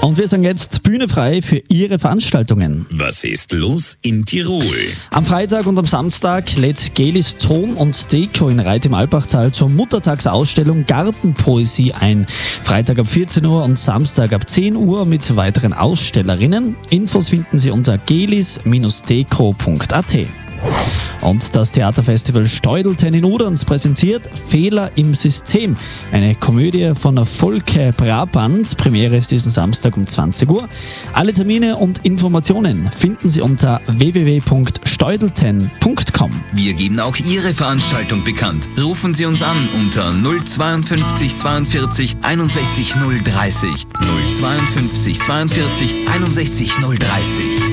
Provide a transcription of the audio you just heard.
Und wir sagen jetzt Bühne frei für Ihre Veranstaltungen. Was ist los in Tirol? Am Freitag und am Samstag lädt Gelis Ton und Deko in Reit im Albachtal zur Muttertagsausstellung Gartenpoesie ein. Freitag ab 14 Uhr und Samstag ab 10 Uhr mit weiteren Ausstellerinnen. Infos finden Sie unter gelis-deko.at. Und das Theaterfestival Steudelten in Uderns präsentiert Fehler im System. Eine Komödie von Volke Brabant. Premiere ist diesen Samstag um 20 Uhr. Alle Termine und Informationen finden Sie unter www.steudelten.com. Wir geben auch Ihre Veranstaltung bekannt. Rufen Sie uns an unter 052 42 61 030. 052 42 61 030.